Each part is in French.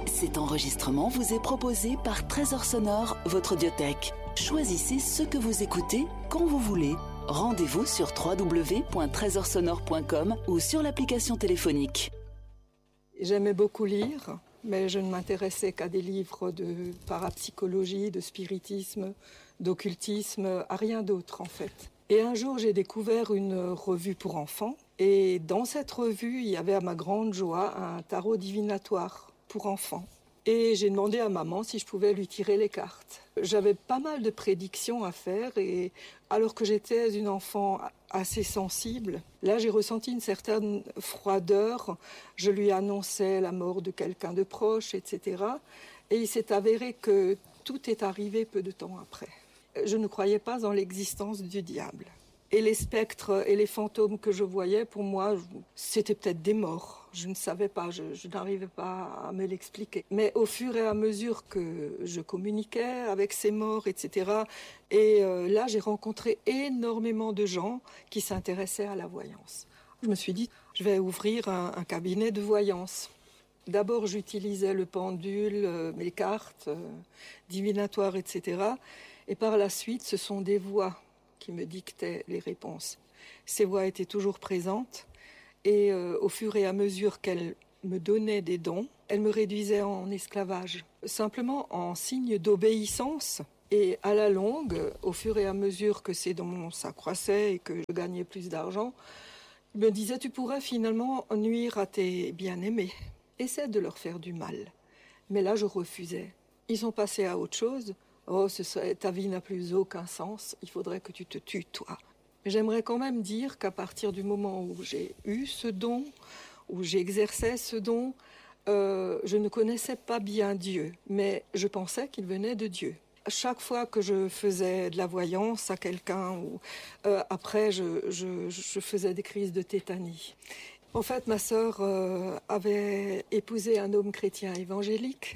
Cet enregistrement vous est proposé par Trésor Sonore, votre audiothèque. Choisissez ce que vous écoutez quand vous voulez. Rendez-vous sur www.trésorsonore.com ou sur l'application téléphonique. J'aimais beaucoup lire, mais je ne m'intéressais qu'à des livres de parapsychologie, de spiritisme, d'occultisme, à rien d'autre en fait. Et un jour, j'ai découvert une revue pour enfants. Et dans cette revue, il y avait à ma grande joie un tarot divinatoire pour enfants. Et j'ai demandé à maman si je pouvais lui tirer les cartes. J'avais pas mal de prédictions à faire et alors que j'étais une enfant assez sensible, là j'ai ressenti une certaine froideur. Je lui annonçais la mort de quelqu'un de proche, etc. Et il s'est avéré que tout est arrivé peu de temps après. Je ne croyais pas en l'existence du diable. Et les spectres et les fantômes que je voyais, pour moi, c'était peut-être des morts. Je ne savais pas, je n'arrivais pas à me l'expliquer. Mais au fur et à mesure que je communiquais avec ces morts, etc., et là, j'ai rencontré énormément de gens qui s'intéressaient à la voyance. Je me suis dit, je vais ouvrir un cabinet de voyance. D'abord, j'utilisais le pendule, mes cartes divinatoires, etc. Et par la suite, ce sont des voix qui me dictaient les réponses. Ces voix étaient toujours présentes et au fur et à mesure qu'elles me donnaient des dons, elles me réduisaient en esclavage, simplement en signe d'obéissance. Et à la longue, au fur et à mesure que ces dons s'accroissaient et que je gagnais plus d'argent, ils me disaient, tu pourrais finalement nuire à tes bien-aimés. Essaie de leur faire du mal. Mais là, je refusais. Ils sont passés à autre chose. Oh, ta vie n'a plus aucun sens, il faudrait que tu te tues, toi. Mais j'aimerais quand même dire qu'à partir du moment où j'ai eu ce don, où j'exerçais ce don, je ne connaissais pas bien Dieu, mais je pensais qu'il venait de Dieu. À chaque fois que je faisais de la voyance à quelqu'un, après je faisais des crises de tétanie. En fait, ma sœur avait épousé un homme chrétien évangélique.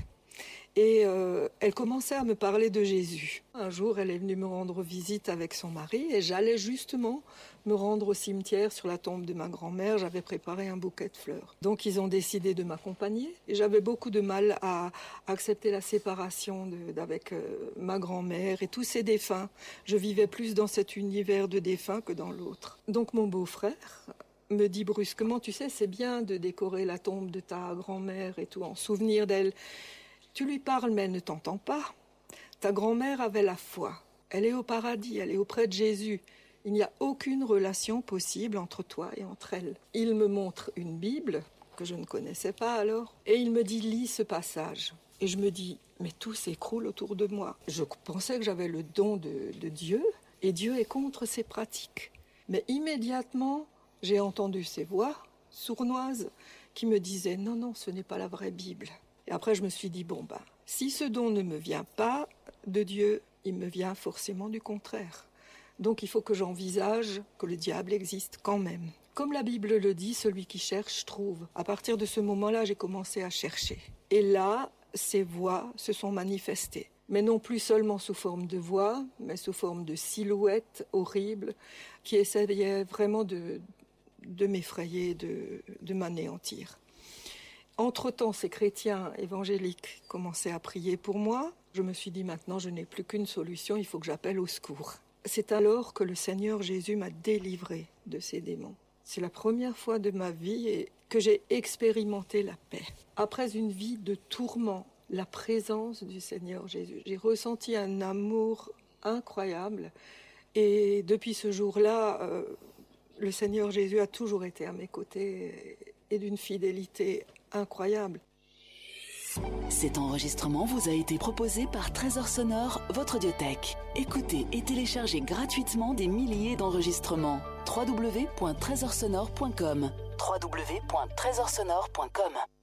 Et elle commençait à me parler de Jésus. Un jour, elle est venue me rendre visite avec son mari et j'allais justement me rendre au cimetière sur la tombe de ma grand-mère. J'avais préparé un bouquet de fleurs. Donc, ils ont décidé de m'accompagner. Et j'avais beaucoup de mal à accepter la séparation avec ma grand-mère et tous ces défunts. Je vivais plus dans cet univers de défunts que dans l'autre. Donc, mon beau-frère me dit brusquement, tu sais, c'est bien de décorer la tombe de ta grand-mère et tout en souvenir d'elle. Tu lui parles, mais elle ne t'entend pas. Ta grand-mère avait la foi. Elle est au paradis, elle est auprès de Jésus. Il n'y a aucune relation possible entre toi et entre elle. Il me montre une Bible, que je ne connaissais pas alors, et il me dit, lis ce passage. Et je me dis, mais tout s'écroule autour de moi. Je pensais que j'avais le don de Dieu, et Dieu est contre ces pratiques. Mais immédiatement, j'ai entendu ces voix sournoises qui me disaient, non, ce n'est pas la vraie Bible. Et après, je me suis dit, si ce don ne me vient pas de Dieu, il me vient forcément du contraire. Donc, il faut que j'envisage que le diable existe quand même. Comme la Bible le dit, celui qui cherche trouve. À partir de ce moment-là, j'ai commencé à chercher. Et là, ces voix se sont manifestées. Mais non plus seulement sous forme de voix, mais sous forme de silhouettes horribles qui essayaient vraiment de m'effrayer, de m'anéantir. Entre-temps, ces chrétiens évangéliques commençaient à prier pour moi. Je me suis dit, maintenant, je n'ai plus qu'une solution, il faut que j'appelle au secours. C'est alors que le Seigneur Jésus m'a délivré de ces démons. C'est la première fois de ma vie que j'ai expérimenté la paix. Après une vie de tourment, la présence du Seigneur Jésus. J'ai ressenti un amour incroyable. Et depuis ce jour-là, le Seigneur Jésus a toujours été à mes côtés et d'une fidélité incroyable. Cet enregistrement vous a été proposé par Trésor Sonore, votre audiothèque. Écoutez et téléchargez gratuitement des milliers d'enregistrements. www.trésorsonore.com www.trésorsonore.com